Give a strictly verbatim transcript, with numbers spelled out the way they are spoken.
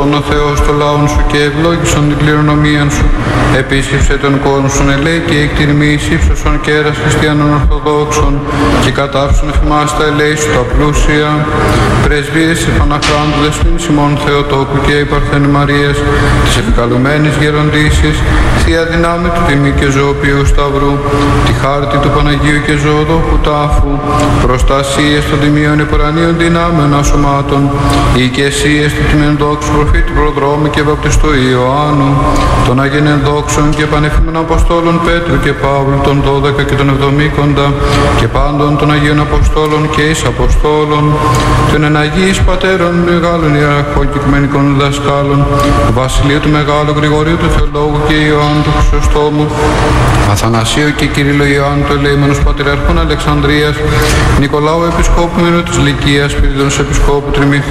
σώσον ο Θεός το λαόν σου και ευλόγησον την κληρονομία σου. Επίσκεψε τον κόσμο σου ελέη και εκτιρμής ύψωσον κέρας χριστιανών ορθοδόξων και κατάψουν εφημάς τα ελέη σου τα πλούσια. Πρεσβείες επαναχράντου δεσπίν Σιμών Θεοτόκου και η Παρθένη Μαρίας, της επικαλουμένης γεροντήσης, θεία δυνάμει του τιμή και ζωοποιού σταυρού, τη χάρτη του Παναγίου και ζωοδόχου τάφου, προστασίες των τιμίων υπορανίων δυνάμεων ασωμάτων, οικεσίες του τιμένου δόξου προφήτη προδρόμου και βαπτιστού Ιωάννου, των Αγίων δόξων και πανεφήμων Αποστόλων Πέτρου και Παύλου, των δώδεκα και των εβδομήκοντα, και πάντων των Αγίων Αποστόλων και εις Αποστόλων, των εναγίης πατέρων μεγάλων ιεραρχών και οικουμενικών διδασκάλων, του Βασιλείου του Μεγάλου Γρηγορίου του Θεολόγου και Ιωάννου του Χρυσοστόμου, Αθανασίου και Κυρίλλου Ιωάννου του ελεήμενους Πατριαρχών Αλεξανδρίας, Νικολάου Επισκόπου Μήνου της Λυκίας, Πυριδωνος Επισκόπου Τριμήθου